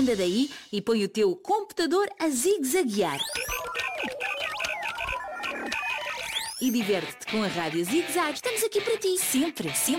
Anda daí e põe o teu computador a zigue-zaguear. E diverte-te com a Rádio Zig Zag. Estamos aqui para ti, sempre, sempre.